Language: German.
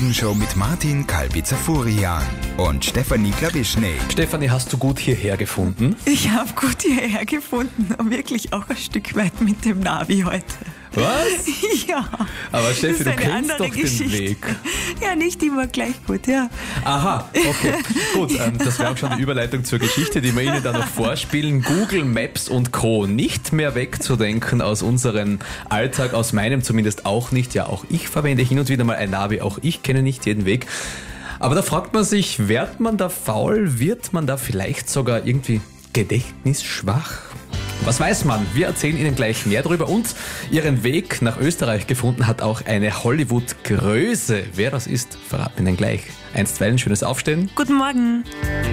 Morgenshow mit Martin Kalbitzer-Furian und Stefanie Klawischnik. Stefanie, hast du gut hierher gefunden? Ich habe gut hierher gefunden und wirklich auch ein Stück weit mit dem Navi heute. Was? Ja. Aber Steffi, du kennst doch Geschichte. Den Weg. Ja, nicht immer gleich gut, ja. Aha, okay. Gut, das wäre auch schon die Überleitung zur Geschichte, die wir Ihnen dann noch vorspielen. Google Maps und Co. nicht mehr wegzudenken aus unserem Alltag, aus meinem zumindest auch nicht. Ja, auch ich verwende hin und wieder mal ein Navi, auch ich kenne nicht jeden Weg. Aber da fragt man sich, wird man da faul? Wird man da vielleicht sogar irgendwie gedächtnisschwach? Was weiß man? Wir erzählen Ihnen gleich mehr darüber. Und ihren Weg nach Österreich gefunden hat auch eine Hollywood-Größe. Wer das ist, verraten wir Ihnen gleich. Einstweilen schönes Aufstehen. Guten Morgen.